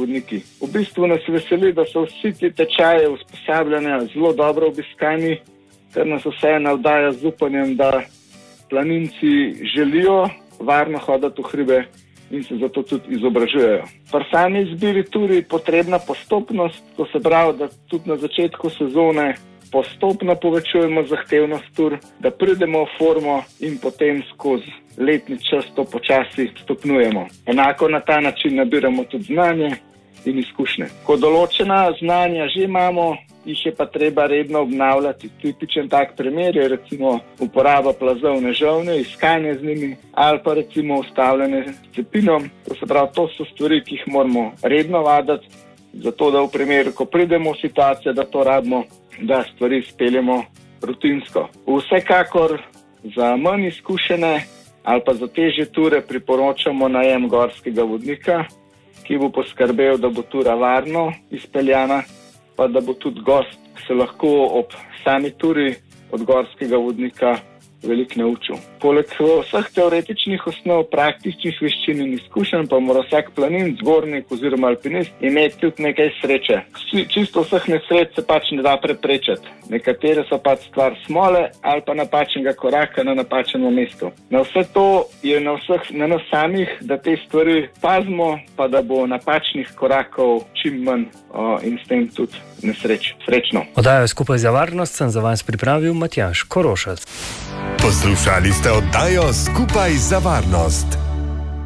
vodniki. V bistvu nas veseli, da so vsi ti tečaji usposabljanja zelo dobro obiskani, ter nas vse navdaja z upanjem, da planinci želijo varno hoditi v hribe in se zato tudi izobražujejo. Pri sami izbiri turi je potrebna postopnost, to se pravi, da tudi na začetku sezone postopno povečujemo zahtevnost tur, da pridemo v formo in potem skozi letni čas to počasi stopnjujemo. Enako na ta način nabiramo tudi znanje in izkušnje. Ko določena znanja že imamo, jih je pa treba redno obnavljati. Tipičen tak primer je recimo uporaba plazovne žolne, iskanje z njimi ali pa recimo ustavljanje s cepinom. To se pravi, to so stvari, ki jih moramo redno vaditi, zato da v primeru, ko pridemo v situacijo, da to rabimo, da stvari speljemo rutinsko. Vsekakor za manj izkušene ali pa za težje ture priporočamo najem gorskega vodnika, ki bo poskrbel, da bo tura varno izpeljana, pa da bo tudi gost se lahko ob sami turi od gorskega vodnika veliko naučil. Poleg vseh teoretičnih osnov, praktičnih veščin in izkušenj pa mora vsak planinec, zgornik oziroma alpinist imeti tudi nekaj sreče. Čisto vseh nesreč se pač ne da preprečiti. Nekatere so pač stvar smole ali pa napačnega koraka na napačnem mestu. Na vse to je na nas samih, da te stvari pazimo, pa da bo napačnih korakov čim manj in s tem tudi nesreč. Srečno. Oddajo Skupaj za varnost sem za vas pripravil Matjaž Korošac. Poslušali ste oddajo Skupaj za varnost.